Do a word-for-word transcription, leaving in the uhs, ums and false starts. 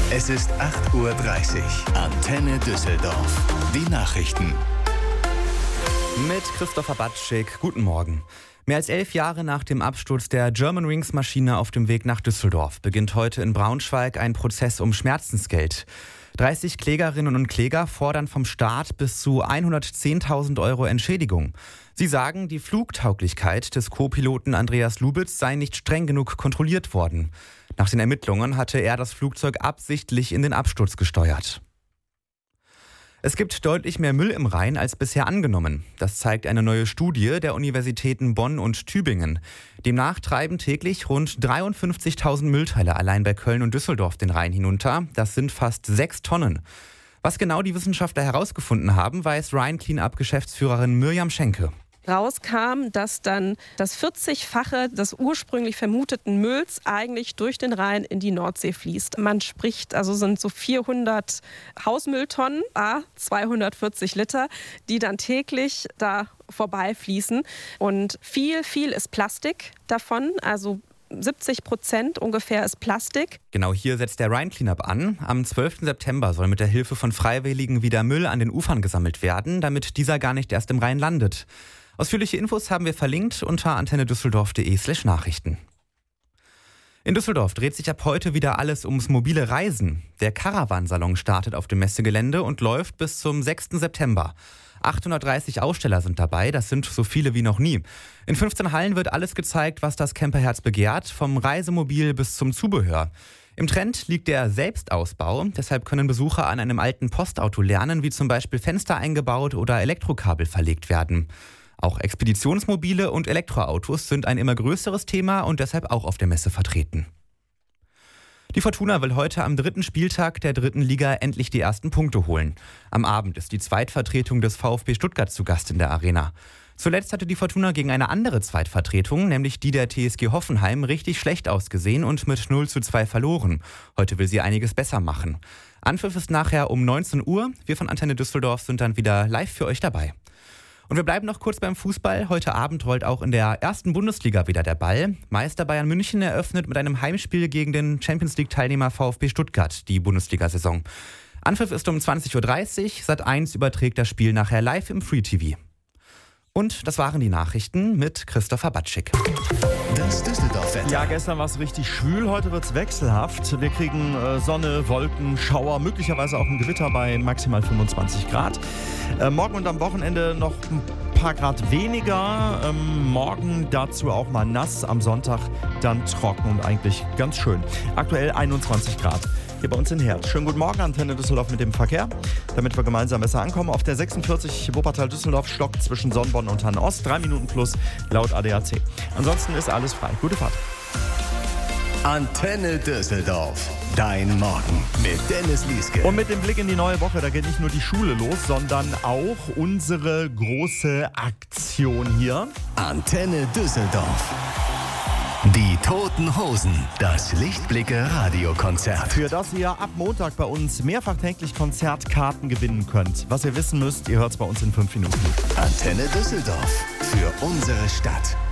Es ist acht Uhr dreißig. Antenne Düsseldorf. Die Nachrichten. Mit Christopher Batschik. Guten Morgen. Mehr als elf Jahre nach dem Absturz der Germanwings-Maschine auf dem Weg nach Düsseldorf beginnt heute in Braunschweig ein Prozess um Schmerzensgeld. dreißig Klägerinnen und Kläger fordern vom Staat bis zu hundertzehntausend Euro Entschädigung. Sie sagen, die Flugtauglichkeit des Co-Piloten Andreas Lubitz sei nicht streng genug kontrolliert worden. Nach den Ermittlungen hatte er das Flugzeug absichtlich in den Absturz gesteuert. Es gibt deutlich mehr Müll im Rhein als bisher angenommen. Das zeigt eine neue Studie der Universitäten Bonn und Tübingen. Demnach treiben täglich rund dreiundfünfzigtausend Müllteile allein bei Köln und Düsseldorf den Rhein hinunter. Das sind fast sechs Tonnen. Was genau die Wissenschaftler herausgefunden haben, weiß Rhein Cleanup-Geschäftsführerin Mirjam Schenke. Rauskam, dass dann das vierzigfache des ursprünglich vermuteten Mülls eigentlich durch den Rhein in die Nordsee fließt. Man spricht, also sind so vierhundert Hausmülltonnen, a zweihundertvierzig Liter, die dann täglich da vorbeifließen. Und viel, viel ist Plastik davon, also siebzig Prozent ungefähr ist Plastik. Genau hier setzt der Rhein Cleanup an. Am zwölften September soll mit der Hilfe von Freiwilligen wieder Müll an den Ufern gesammelt werden, damit dieser gar nicht erst im Rhein landet. Ausführliche Infos haben wir verlinkt unter antennedüsseldorf.de slash Nachrichten. In Düsseldorf dreht sich ab heute wieder alles ums mobile Reisen. Der Caravan-Salon startet auf dem Messegelände und läuft bis zum sechsten September. achthundertdreißig Aussteller sind dabei, das sind so viele wie noch nie. In fünfzehn Hallen wird alles gezeigt, was das Camperherz begehrt, vom Reisemobil bis zum Zubehör. Im Trend liegt der Selbstausbau, deshalb können Besucher an einem alten Postauto lernen, wie zum Beispiel Fenster eingebaut oder Elektrokabel verlegt werden. Auch Expeditionsmobile und Elektroautos sind ein immer größeres Thema und deshalb auch auf der Messe vertreten. Die Fortuna will heute am dritten Spieltag der dritten Liga endlich die ersten Punkte holen. Am Abend ist die Zweitvertretung des VfB Stuttgart zu Gast in der Arena. Zuletzt hatte die Fortuna gegen eine andere Zweitvertretung, nämlich die der T S G Hoffenheim, richtig schlecht ausgesehen und mit null zu zwei verloren. Heute will sie einiges besser machen. Anpfiff ist nachher um neunzehn Uhr. Wir von Antenne Düsseldorf sind dann wieder live für euch dabei. Und wir bleiben noch kurz beim Fußball. Heute Abend rollt auch in der ersten Bundesliga wieder der Ball. Meister Bayern München eröffnet mit einem Heimspiel gegen den Champions-League-Teilnehmer VfB Stuttgart die Bundesliga-Saison. Anpfiff ist um zwanzig Uhr dreißig. Sat eins überträgt das Spiel nachher live im Free T V. Und das waren die Nachrichten mit Christopher Batschik. Das Düsseldorf-Wetter. Ja, gestern war es richtig schwül, heute wird es wechselhaft. Wir kriegen äh, Sonne, Wolken, Schauer, möglicherweise auch ein Gewitter bei maximal fünfundzwanzig Grad. Äh, morgen und am Wochenende noch ein paar Grad weniger. Ähm, morgen dazu auch mal nass, am Sonntag dann trocken und eigentlich ganz schön. Aktuell einundzwanzig Grad. Hier bei uns in Herz. Schönen guten Morgen, Antenne Düsseldorf mit dem Verkehr, damit wir gemeinsam besser ankommen. Auf der sechsundvierzig Wuppertal-Düsseldorf stockt zwischen Sonnborn und Hannost. Drei Minuten plus laut A D A C. Ansonsten ist alles frei. Gute Fahrt. Antenne Düsseldorf. Dein Morgen mit Dennis Lieske. Und mit dem Blick in die neue Woche, da geht nicht nur die Schule los, sondern auch unsere große Aktion hier. Antenne Düsseldorf. Die Toten Hosen, das Lichtblicke-Radiokonzert. Für das ihr ab Montag bei uns mehrfach täglich Konzertkarten gewinnen könnt. Was ihr wissen müsst, ihr hört es bei uns in fünf Minuten. Antenne Düsseldorf. Für unsere Stadt.